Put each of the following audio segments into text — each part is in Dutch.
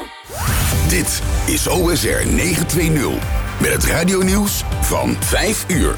Dit is OSR 920 met het radionieuws van 5 uur.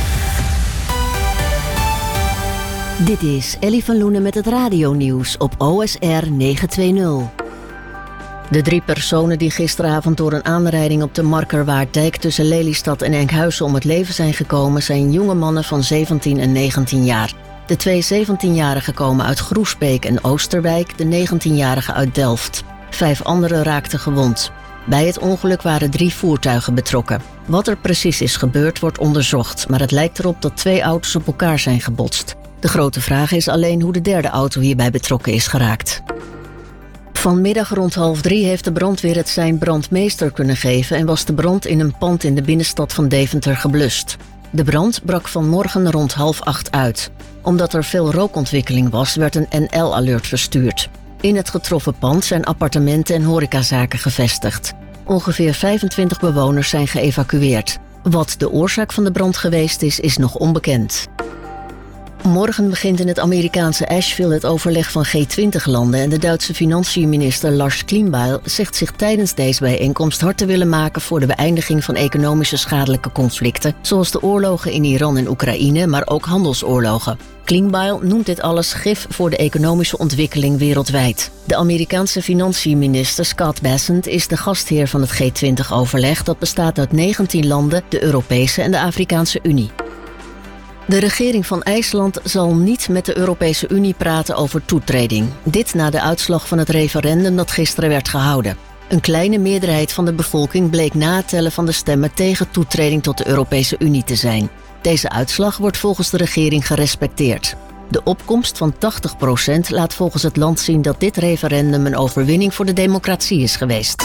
Dit is Ellie van Loenen met het radionieuws op OSR 920. De 3 personen die gisteravond door een aanrijding op de Markerwaarddijk tussen Lelystad en Enkhuizen om het leven zijn gekomen zijn jonge mannen van 17 en 19 jaar. De 2 17-jarigen komen uit Groesbeek en Oosterwijk, de 19-jarige uit Delft. 5 anderen raakten gewond. Bij het ongeluk waren 3 voertuigen betrokken. Wat er precies is gebeurd wordt onderzocht, maar het lijkt erop dat 2 auto's op elkaar zijn gebotst. De grote vraag is alleen hoe de 3e auto hierbij betrokken is geraakt. Vanmiddag rond 2:30 heeft de brandweer het sein brandmeester kunnen geven en was de brand in een pand in de binnenstad van Deventer geblust. De brand brak vanmorgen rond 7:30 uit. Omdat er veel rookontwikkeling was, werd een NL-alert verstuurd. In het getroffen pand zijn appartementen en horecazaken gevestigd. Ongeveer 25 bewoners zijn geëvacueerd. Wat de oorzaak van de brand geweest is nog onbekend. Morgen begint in het Amerikaanse Asheville het overleg van G20-landen en de Duitse financiënminister Lars Klingbeil zegt zich tijdens deze bijeenkomst hard te willen maken voor de beëindiging van economische schadelijke conflicten, zoals de oorlogen in Iran en Oekraïne, maar ook handelsoorlogen. Klingbeil noemt dit alles gif voor de economische ontwikkeling wereldwijd. De Amerikaanse financiënminister Scott Bessent is de gastheer van het G20-overleg dat bestaat uit 19 landen, de Europese en de Afrikaanse Unie. De regering van IJsland zal niet met de Europese Unie praten over toetreding. Dit na de uitslag van het referendum dat gisteren werd gehouden. Een kleine meerderheid van de bevolking bleek na het tellen van de stemmen tegen toetreding tot de Europese Unie te zijn. Deze uitslag wordt volgens de regering gerespecteerd. De opkomst van 80% laat volgens het land zien dat dit referendum een overwinning voor de democratie is geweest.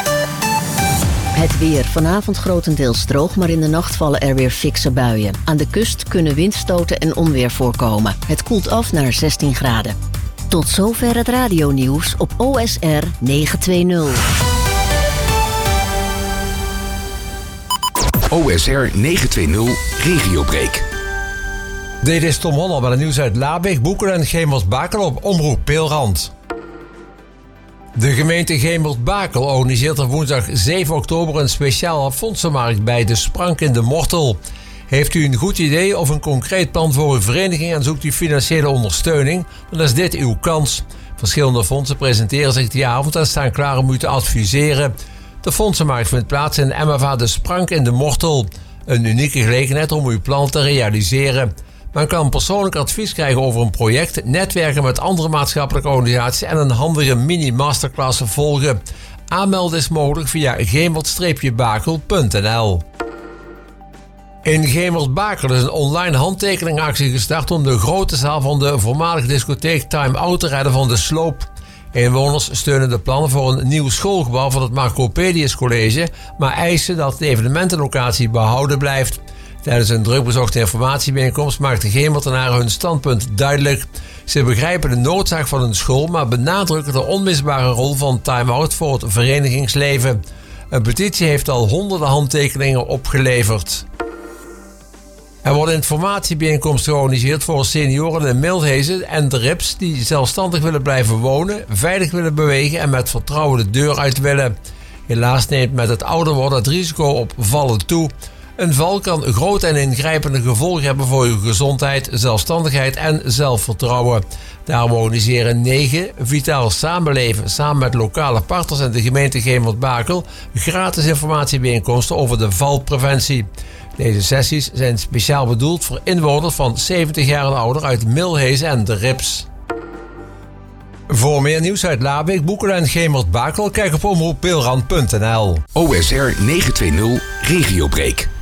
Het weer. Vanavond grotendeels droog, maar in de nacht vallen er weer fikse buien. Aan de kust kunnen windstoten en onweer voorkomen. Het koelt af naar 16 graden. Tot zover het radionieuws op OSR 920. OSR 920 Regiobreak. Dit is Tom Holland met het nieuws uit Labeek, Boekelen en Gemert-Bakel op Omroep Peelrand. De gemeente Gemert-Bakel organiseert op woensdag 7 oktober een speciale fondsenmarkt bij de Sprank in de Mortel. Heeft u een goed idee of een concreet plan voor uw vereniging en zoekt u financiële ondersteuning, dan is dit uw kans. Verschillende fondsen presenteren zich die avond en staan klaar om u te adviseren. De fondsenmarkt vindt plaats in MFA de Sprank in de Mortel. Een unieke gelegenheid om uw plan te realiseren. Men kan persoonlijk advies krijgen over een project, netwerken met andere maatschappelijke organisaties en een handige mini-masterclass volgen. Aanmelden is mogelijk via gemert-bakel.nl. In Gemert-Bakel is een online handtekeningactie gestart om de grote zaal van de voormalige discotheek Time Out te redden van de sloop. Inwoners steunen de plannen voor een nieuw schoolgebouw van het Marcopedius College, maar eisen dat de evenementenlocatie behouden blijft. Tijdens een drukbezochte informatiebijeenkomst maakten Gemertenaren hun standpunt duidelijk. Ze begrijpen de noodzaak van een school, maar benadrukken de onmisbare rol van Time Out voor het verenigingsleven. Een petitie heeft al honderden handtekeningen opgeleverd. Er worden informatiebijeenkomsten georganiseerd voor senioren in Milhezen en de Rips die zelfstandig willen blijven wonen, veilig willen bewegen en met vertrouwen de deur uit willen. Helaas neemt met het ouder worden het risico op vallen toe. Een val kan grote en ingrijpende gevolgen hebben voor uw gezondheid, zelfstandigheid en zelfvertrouwen. Daarom organiseren 9 Vitaal Samenleven samen met lokale partners en de gemeente Gemert-Bakel gratis informatiebijeenkomsten over de valpreventie. Deze sessies zijn speciaal bedoeld voor inwoners van 70 jaar en ouder uit Milhezen en de Rips. Voor meer nieuws uit Labeek, Boekelen en Gemert-Bakel kijk op omroeppeelrand.nl. OSR 920 Regiobreak.